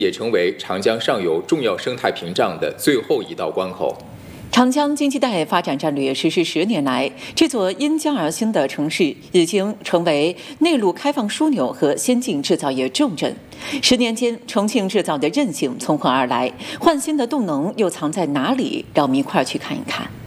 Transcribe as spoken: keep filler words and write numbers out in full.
也成为长江上游重要生态屏障的最后一道关口。 长江经济带发展战略实施十年来，这座因江而兴的城市已经成为内陆开放枢纽和先进制造业重镇。十年间，重庆制造的韧性从何而来？焕新的动能又藏在哪里？让我们一块儿去看一看。